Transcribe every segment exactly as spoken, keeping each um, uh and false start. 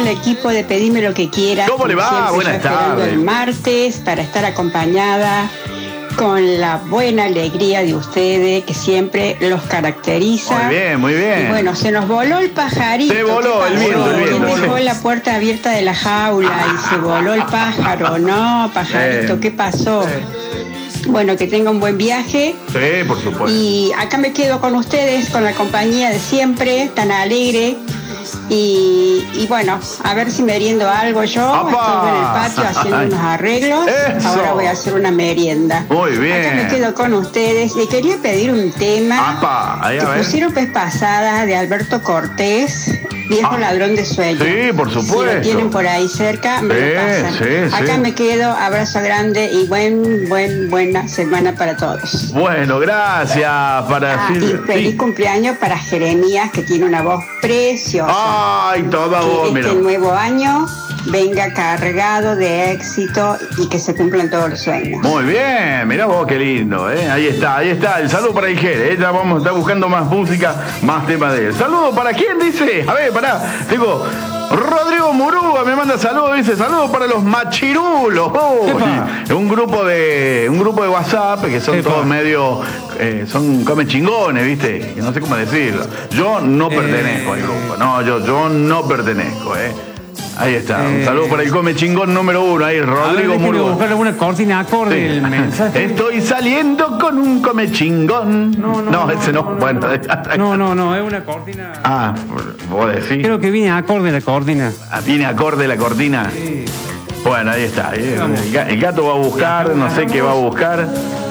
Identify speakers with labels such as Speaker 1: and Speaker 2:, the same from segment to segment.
Speaker 1: al equipo de Pedime lo que quieras.
Speaker 2: ¿Cómo le va? Buenas tardes.
Speaker 1: El martes para estar acompañada con la buena alegría de ustedes que siempre los caracteriza.
Speaker 2: Muy bien, muy bien.
Speaker 1: Y bueno, se nos voló el pajarito.
Speaker 2: Se voló el viento, el viento.
Speaker 1: ¿Quién dejó la puerta abierta de la jaula y se voló el pájaro? No, pajarito,
Speaker 2: Eh.
Speaker 1: ¿qué pasó?
Speaker 2: Eh.
Speaker 1: Bueno, que tenga un buen viaje.
Speaker 2: Sí, por supuesto.
Speaker 1: Y acá me quedo con ustedes, con la compañía de siempre, tan alegre. Y, y bueno, a ver si meriendo algo yo.
Speaker 2: ¡Apa!
Speaker 1: Estuve en el patio haciendo
Speaker 2: Ay.
Speaker 1: unos arreglos.
Speaker 2: Eso.
Speaker 1: Ahora voy a hacer una merienda.
Speaker 2: Muy bien.
Speaker 1: Acá me quedo con ustedes. Le quería pedir un tema
Speaker 2: ¡Apa! Ahí, a
Speaker 1: que
Speaker 2: ver.
Speaker 1: pusieron vez pasada de Alberto Cortés, Viejo
Speaker 2: Ah.
Speaker 1: Ladrón de Sueños.
Speaker 2: Sí, por supuesto.
Speaker 1: Si lo tienen por ahí cerca, me
Speaker 2: Sí,
Speaker 1: lo pasan.
Speaker 2: sí,
Speaker 1: Acá
Speaker 2: sí.
Speaker 1: me quedo, abrazo grande y buen, buen, buena semana para todos.
Speaker 2: Bueno, gracias para
Speaker 1: Ah, y
Speaker 2: Silvia.
Speaker 1: feliz
Speaker 2: Sí.
Speaker 1: cumpleaños para Jeremías, que tiene una voz preciosa.
Speaker 2: Ay, toda vos,
Speaker 1: que
Speaker 2: mira.
Speaker 1: este nuevo año venga cargado de éxito y que se cumplan todos los sueños.
Speaker 2: Muy bien, mirá vos qué lindo, ¿eh? Ahí está, ahí está. El saludo para Igere, ¿eh? Ya vamos a estar buscando más música, más temas de él. Saludo para quién dice, a ver, pará, digo, Rodrigo Murúa me manda saludos, dice, saludos para los machirulos. Oh,
Speaker 3: Epa.
Speaker 2: un grupo de un grupo de WhatsApp que son
Speaker 3: Epa.
Speaker 2: todos medio, eh, son come chingones, ¿viste? Que no sé cómo decirlo. Yo no
Speaker 3: Eh.
Speaker 2: pertenezco al grupo, no, yo, yo no pertenezco, ¿eh? Ahí está, un
Speaker 3: Eh.
Speaker 2: saludo para el come chingón número uno, ahí,
Speaker 3: A ver,
Speaker 2: Rodrigo
Speaker 3: déjeme
Speaker 2: Murúa.
Speaker 3: buscar alguna cortina acorde del mensaje.
Speaker 2: Estoy saliendo con un come chingón.
Speaker 3: No, no,
Speaker 2: ese no.
Speaker 3: no,
Speaker 2: bueno.
Speaker 3: No, no, no, es una cortina.
Speaker 2: Ah, vos decís.
Speaker 3: Creo que viene acorde la cortina.
Speaker 2: Ah, viene acorde la cortina.
Speaker 3: Sí.
Speaker 2: Bueno, ahí está. ahí.
Speaker 3: Vamos.
Speaker 2: El ga- el gato va a buscar, no sé qué va a buscar.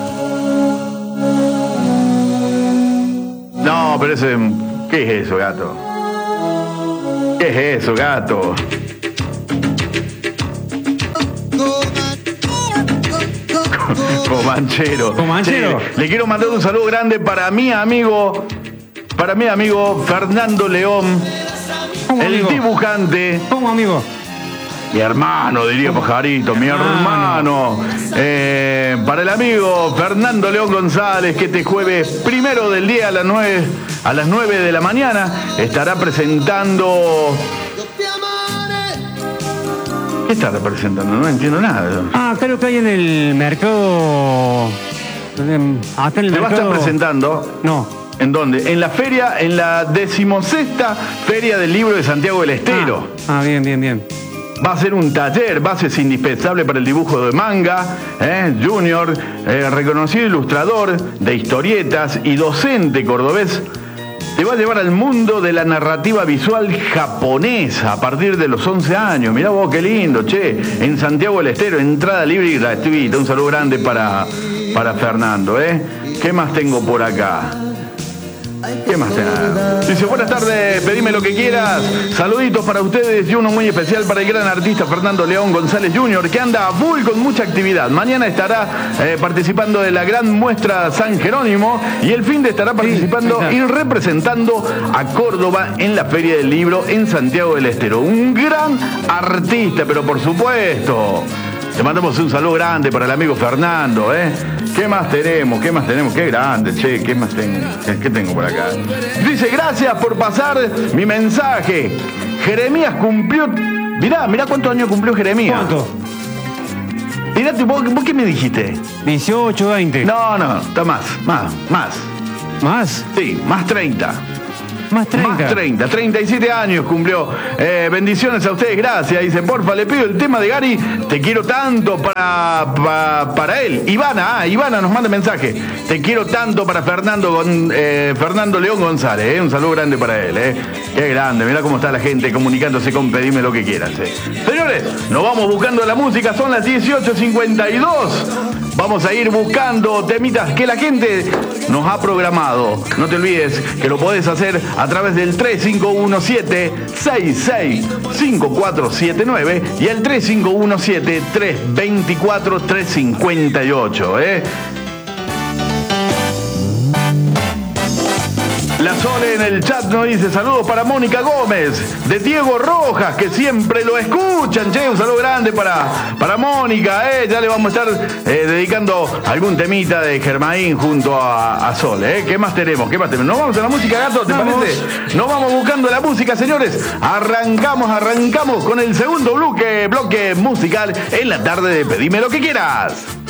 Speaker 2: No, pero ese. ¿Qué es eso, gato? ¿Qué es eso, gato? Comanchero.
Speaker 3: Comanchero.
Speaker 2: Che, le quiero mandar un saludo grande para mi amigo, para mi amigo Fernando León,
Speaker 3: ¿Cómo,
Speaker 2: el
Speaker 3: amigo?
Speaker 2: dibujante,
Speaker 3: ¿Cómo, amigo?
Speaker 2: mi hermano, diría Pajarito, mi
Speaker 3: Hermano.
Speaker 2: hermano. Eh, para el amigo Fernando León González, que este jueves primero del día a las nueve, a las nueve de la mañana estará presentando. ¿Qué está representando? No entiendo nada.
Speaker 3: Ah, creo que hay en el mercado. em, Hasta en el
Speaker 2: ¿Te va a
Speaker 3: mercado.
Speaker 2: estar presentando?
Speaker 3: No.
Speaker 2: ¿En dónde? En la feria, en la decimosexta Feria del Libro de Santiago del Estero.
Speaker 3: Ah, ah, bien, bien, bien.
Speaker 2: Va a ser un taller, bases indispensables para el dibujo de manga, ¿eh? Junior, eh, reconocido ilustrador de historietas y docente cordobés. Te va a llevar al mundo de la narrativa visual japonesa a partir de los once años. Mirá vos qué lindo, che. En Santiago del Estero, entrada libre y gratuita. Un saludo grande para, para Fernando, ¿eh? ¿Qué más tengo por acá? ¿Qué más tengo? Dice, buenas tardes, pedime lo que quieras. Saluditos para ustedes y uno muy especial para el gran artista Fernando León González junior, que anda a full con mucha actividad. Mañana estará eh, participando de la gran muestra San Jerónimo y el fin de estará participando
Speaker 3: sí, sí.
Speaker 2: y representando a Córdoba en la Feria del Libro en Santiago del Estero. Un gran artista, pero por supuesto. Le mandamos un saludo grande para el amigo Fernando, ¿eh? ¿Qué más tenemos? ¿Qué más tenemos? Qué grande, che, ¿qué más tengo? ¿Qué, qué tengo por acá? Dice, gracias por pasar mi mensaje. Jeremías cumplió... Mirá, mirá cuántos años cumplió Jeremías.
Speaker 3: ¿Cuánto?
Speaker 2: Mirá, ¿vos, vos qué me dijiste?
Speaker 3: dieciocho, veinte.
Speaker 2: No, no, está más, más, más.
Speaker 3: ¿Más?
Speaker 2: Sí, más treinta.
Speaker 3: Más treinta.
Speaker 2: Más treinta, treinta y siete años cumplió. Eh, bendiciones a ustedes, gracias. Dice, porfa, le pido el tema de Gary, te quiero tanto para, para, para él. Ivana, ah, Ivana nos manda mensaje. Te quiero tanto para Fernando, Gon- eh, Fernando León González. Eh. Un saludo grande para él. Eh. Qué grande, mirá cómo está la gente comunicándose con Pedime lo que quieras. Eh. Señores, nos vamos buscando la música, son las dieciocho cincuenta y dos. Vamos a ir buscando temitas que la gente nos ha programado. No te olvides que lo podés hacer a través del tres cinco uno siete, seis seis cinco cuatro siete nueve y el tres cinco uno siete, tres dos cuatro, tres cinco ocho. ¿eh? La Sole en el chat nos dice saludos para Mónica Gómez, de Diego Rojas, que siempre lo escuchan. Che, un saludo grande para, para Mónica. Eh. Ya le vamos a estar eh, dedicando algún temita de Germain junto a, a Sole. Eh. ¿Qué más tenemos? ¿Qué más tenemos? ¿Nos vamos a la música, Gato? ¿Te vamos. parece? Nos vamos buscando la música, señores. Arrancamos, arrancamos con el segundo bloque, bloque musical en la tarde de Pedime lo que quieras.